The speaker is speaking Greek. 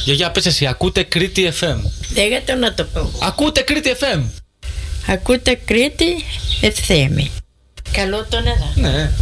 Γιαγιά, πες εσύ, ακούτε Κρήτη FM? Λέγατε να το πω. Ακούτε Κρήτη FM? Ακούτε Κρήτη FM. Καλό τον εδώ. Ναι.